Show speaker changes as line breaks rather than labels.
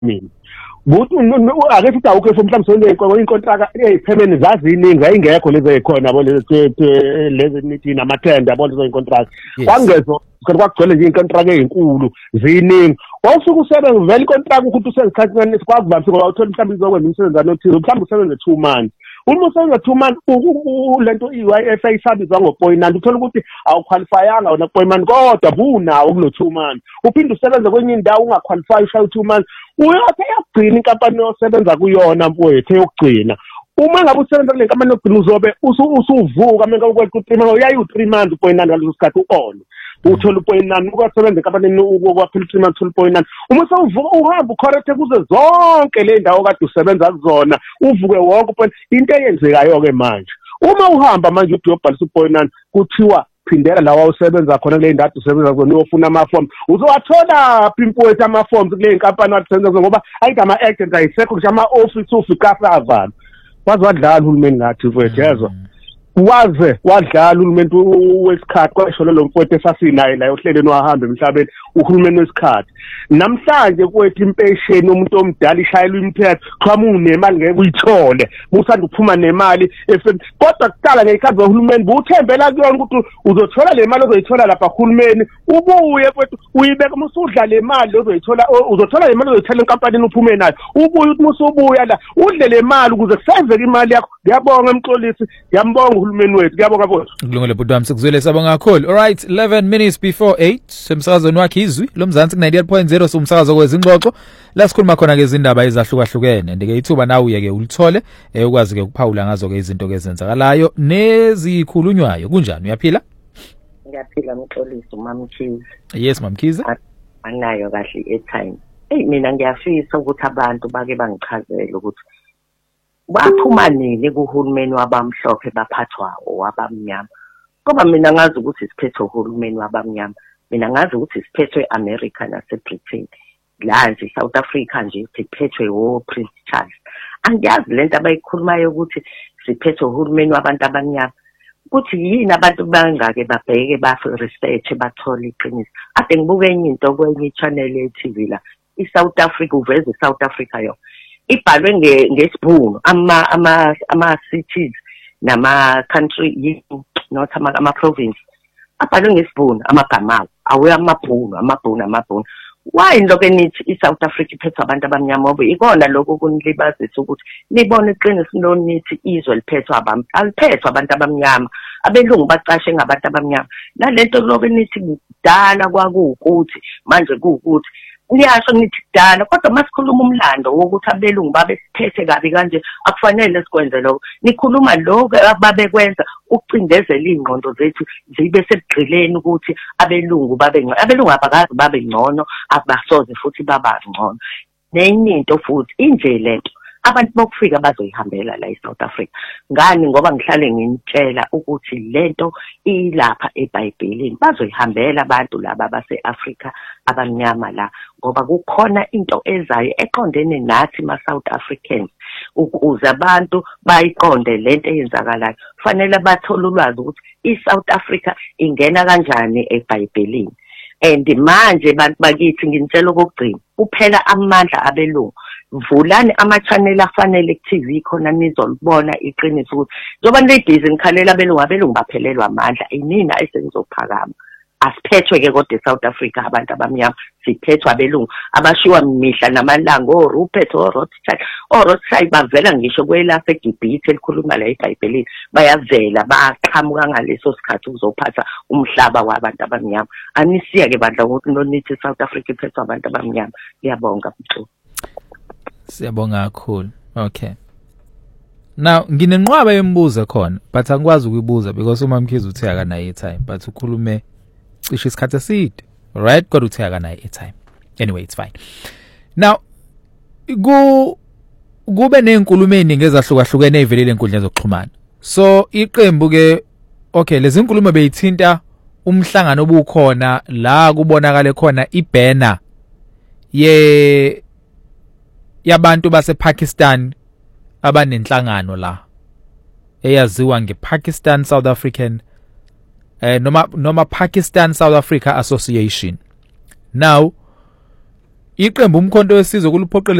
mina buthi ake futhi awukho mhlawumbe sonke inkontraka eziphemeni zaziningi ayingekho lezi ezikhona yabo lezi nithi namathenda yabo lezo inkontraka kwangezo kwakugcwele nje inkontraka ezinkulu ziningi wawusuke usebenza vele inkontraka ukuthi usesikhathini kwakuvamile ngoba uthola mhlawumbe izokwenza umsebenzi anothile mhlawumbe usebenza 2 months uma usebenza 2 months lento i-UIF ayisabizwa ngopoyinani uthola ukuthi awuqualifyanga wona poyinani kodwa bunawo kulo 2 months uphinde usebenze kwenye indawo ungaqualify ushaya 2 months uyothi yagcina inkampani osebenza kuyona mfowethu eyokugcina uma ngabe usebenza kule nkampani yokugcina uzobe usuvuka menga ukweqa u3 uyayi u3 months upoyinani ngaleso sikhathi uone uthola upoyinani ukwasebenza enkampanini ukwaphila 3 months uthola upoyinani uma sewuvuka uhamba ucorrect kuze zonke le ndawo kade usebenza kuzona uvuke wonke upoyinani into eyenzekayo ke manje uma uhamba manje uthi uyobhalisa upoyinani kuthiwa phindela la wawusebenza khona kule ndawo usebenza kuzona uyofuna ama-forms uzowathola pimpuwethu ama-forms kule nkampani wakusebenza kuzona ngoba ayithi ama-agent ayisekho nje ama-office ufika avala waze wadlala uhulumeni ngathi mfowethu yezwa waze wadlala uhulumeni wesikhathi kwasho lo mfowethu esasinaye la ohlelweni wahamba emhlabeni uhulumeni wesikhathi namhlanje kwethu impesheni umuntu omdala ishayelwa imithetho qhamu unemali ngeke uyithole busanda ukuphuma nemali kodwa kuqala ngekhathi uhulumeni buthembela kuyona ukuthi uzothola le mali ozoyithola lapha uhulumeni ubuye kwethu uyibeka musudla le mali ozoyithola uzothola le mali ozoyithola enkampanini uphume nayo ubuye uthi musubuya la udle le mali ukuze kusenzeke imali yakho ngiyabonga emxolisi ngiyambonga uhulumeni wethu ngiyabonga bonke
kulungile bhuti wami sikuzwile sabonga kakhulu all right 11 minutes before 8 semsakazweni wakhe izwi lomzansi 98.0 somsakazo kwezingxoxo la sikhuluma khona ke izindaba ezahlukahlukene ndike ithuba nawe uyeke ulithole ukwazi ke ukuphawula ngazo ke izinto ke ezenzakalayo nezikhulunywayo kunjani uyaphila
ngiyaphila mxolisi mamkhize
yes mamkhize
anayo kahle etime mina ngiyafisa ukuthi abantu bake bangichazele ukuthi baphuma nini kuhulumeni wabamhlophe baphathwayo wabamnyama ngoba mina ngazi ukuthi siphethwe uhulumeni wabamnyama mina ngazi ukuthi siphethwe America naseBritain la nje South Africa nje siphethwe Prince Charles angiyazi lento abayikhulumayo ukuthi siphethwe uhulumeni wabantu abamnyama ukuthi yini abantu bangake babheke research bathole iqiniso ade ngibuke enye into kwenye channel ye-TV la iSouth Africa uveze iSouth Africa yo ibhalwe ngesibhunu ama cities nama country not ama province abhalwe ngesibhunu amagama awe amabhunu why lokho nithi iSouth Africa iphethwe abantu abamnyama ngoba ikona lokho kunilibazisa ukuthi nibone iqiniso lonithi izwe liphethwe aliphethwe abantu abamnyama abelungu bacashe ngabantu abamnyama nalento lokho nithi kudala kwakuwukuthi manje kuwukuthi niyasho nithi kudala kodwa masikhuluma umlando wokuthi abelungu babe siphethe kabi kanje akufanele sikwenze lokho nikhuluma lokho ababekwenza ukucindezela ingqondo zethu zibe sebugqileni ukuthi abelungu abakazi babe ngcono abasoze futhi baba ngcono nenye into futhi inje lento abantu bokufika bazoyihambela la eSouth Africa ngani ngoba ngihlale ngintshela ukuthi lento ilapha eBhayibhelini bazoyihambela abantu laba base-Africa abamnyama la ngoba kukhona into ezayo eqondene nathi ma-South Africans ukuze abantu bayiqonde lento eyenzakalayo kufanele bathole ulwazi ukuthi iSouth Africa ingena kanjani eBhayibhelini and manje bantu bakithi ngintshela okugcina kuphela amandla abelungu vulani ama-channel afanele ku-TV khona nizolibona iqiniso ukuthi njengoba nibhizi ngikhalela abelungu baphelelwa amandla inina esenizophakama asiphethwe-ke kodwa eSouth Africa abantu abamnyama siphethwe abelungu abashiwa mihla namalanga oRupert oRothschild bavela ngisho kwelapha eGibhithe elikhuluma la eBhayibhelini bayavela baqhamuka ngaleso sikhathi ukuzophatha umhlaba wabantu abamnyama anisiya-ke bandla ukuthi nonithi iSouth Africa iphethwe abantu abamnyama ngiyabonga mxu
siyabonga kakhulu okay now nginenqwaba yembuzo khona but angikwazi ukuyibuza because uMamkhize uthe akanayo i-time but ukhulume cishe isikhathi eside right kodwa uthe akanayo i-time anyway it's fine now kube nezinkulumo eziningi ezahlukahlukene ezivelele enkundleni zokuxhumana so iqembu ke okay lezi zinkulumo beyithinta umhlangano obukhona la kubonakala khona ibanner yabantu basePakistan abanenhlangano la eyaziwa ngePakistan South African noma Pakistan South Africa Association now iqembu umkhonto wesizwe kuluphoqele